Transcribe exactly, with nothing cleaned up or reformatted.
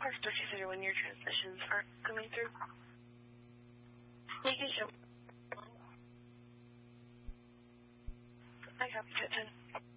Particularly when your transmissions aren't coming through. You can show. I copy, Jet ten.